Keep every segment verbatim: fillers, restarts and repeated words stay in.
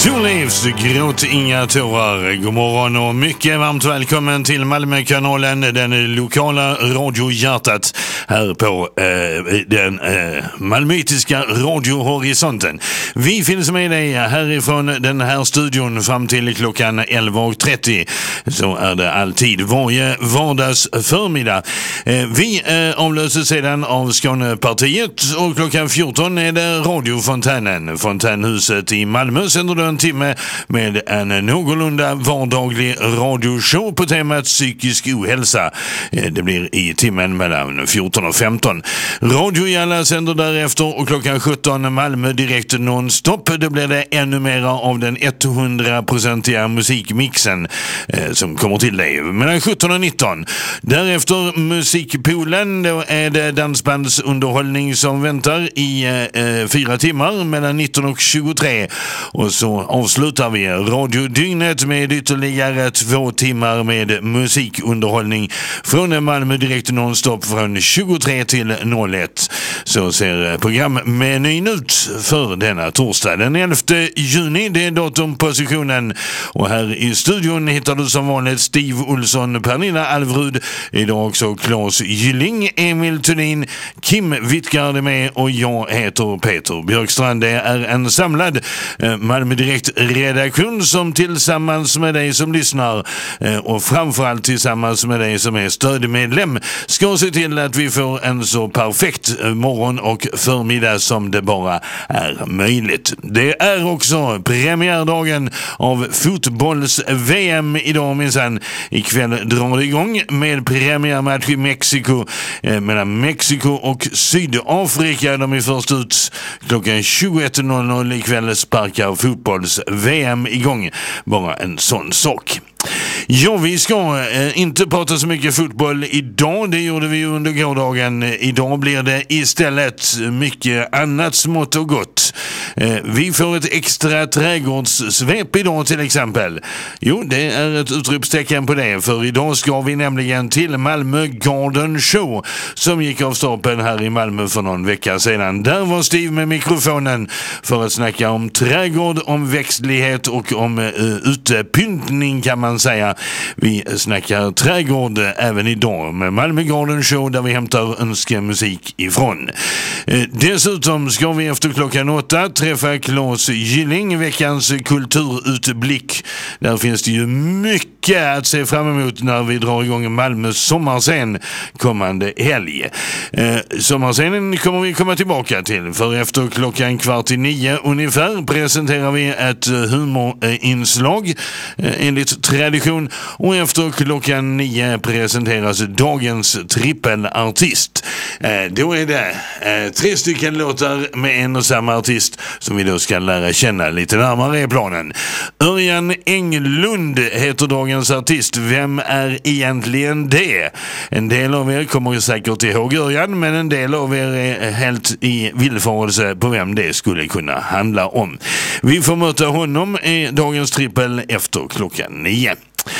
Two Leaves, gråt inga tårar. God morgon och mycket varmt välkommen till Malmökanalen, den lokala radiohjärtat här på eh, den eh, malmöitiska radiohorisonten. Vi finns med dig härifrån den här studion fram till klockan elva och trettio. Så är det alltid varje vardags förmiddag. Eh, vi eh, avlöser sedan av Skånepartiet och klockan fjorton är det radiofontänen. Fontänhuset i Malmö sänder du en timme med en någorlunda vardaglig radioshow på temat psykisk ohälsa. Det blir i timmen mellan fjorton och femton. Radio Jalla sänder därefter och klockan sjutton Malmö direkt non-stop. Det blir det ännu mera av den hundraprocentiga musikmixen eh, som kommer till dig mellan sjutton och nitton. Därefter musikpoolen, då är det dansbandsunderhållning som väntar i eh, fyra timmar mellan nitton och tjugotre. Och så avslutar vi radiodygnet med ytterligare två timmar med musikunderhållning från Malmö direkt nonstop från tjugotre till noll ett. Så ser programmenyn ut för denna torsdag den elfte juni. Det är datumpositionen. Och här i studion hittar du som vanligt Steve Olsson, Pernilla Alvrud, idag också Claes Gylling, Emil Thulin, Kim Wittgard med och jag heter Peter Björkstrand. Det är en samlad eh, Malmö direkt redaktion som tillsammans med dig som lyssnar eh, och framförallt tillsammans med dig som är stödmedlem ska se till att vi får en så perfekt morgon och förmiddag som det bara är möjligt. Det är också premiärdagen av fotbolls-V M idag minsann. Ikväll drar det igång med premiärmatch i Mexiko eh, mellan Mexiko och Sydafrika. De är först ut klockan tjugoett noll noll ikväll sparkar fotbolls-V M igång. Bara en sån sak. Ja, vi ska eh, inte prata så mycket fotboll idag. Det gjorde vi under gårdagen. Idag blir det istället mycket annat smått och gott. Eh, vi får ett extra trädgårdssvep idag till exempel. Jo, det är ett utropstecken på det. För idag ska vi nämligen till Malmö Garden Show som gick av stapeln här i Malmö för någon vecka sedan. Där var Steve med mikrofonen för att snacka om trädgård, om växtlighet och om uh, utepyntning kan man säga. Vi snackar trädgård även idag med Malmö Garden Show där vi hämtar önskemusik ifrån. Eh, dessutom ska vi efter klockan åtta träffa Claes Gylling, veckans kulturutblick. Där finns det ju mycket att se fram emot när vi drar igång Malmö sommarscen kommande helg. Eh, sommarscenen kommer vi komma tillbaka till för efter klockan kvart i nio ungefär presenterar vi ett humorinslag eh, enligt tradition och efter klockan nio presenteras dagens trippelartist. Eh, då är det eh, tre stycken låtar med en och samma artist som vi då ska lära känna lite närmare i planen. Örjan Englund heter dagens artist. Vem är egentligen det? En del av er kommer ju säkert ihåg Örjan, men en del av er är helt i villfarelse på vem det skulle kunna handla om. Vi får möta honom i dagens trippel efter klockan nio.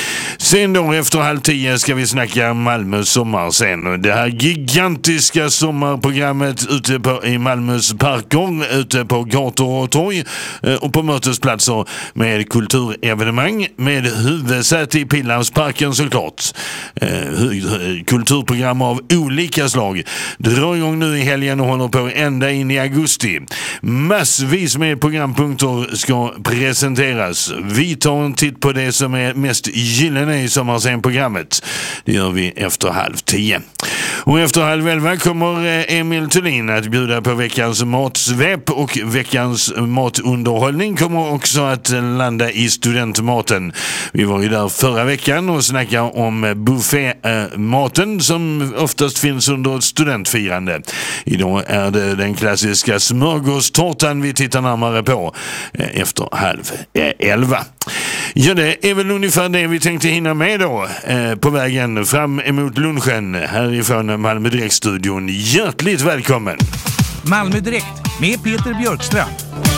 Sen då efter halv tio ska vi snacka Malmö sommarscen. Det här gigantiska sommarprogrammet ute på, i Malmös parker, ute på gator och torg och på mötesplatser med kulturevenemang med huvudsäte i Pildammsparken såklart. Kulturprogram av olika slag drar igång nu i helgen och håller på ända in i augusti. Massvis med programpunkter ska presenteras. Vi tar en titt på det som är mest gyllene i sommarscen-programmet. Det gör vi efter halv tio. Och efter halv elva kommer Emil Thulin att bjuda på veckans matsvep och veckans matunderhållning kommer också att landa i studentmaten. Vi var ju där förra veckan och snackade om buffématen som oftast finns under ett studentfirande. Idag är det den klassiska smörgåstårtan vi tittar närmare på efter halv elva. Ja, det är väl ungefär det vi tänkte hinna med då eh, på vägen fram emot lunchen härifrån Malmö Direkt-studion. Hjärtligt välkommen! Malmö Direkt med Peter Björkstrand.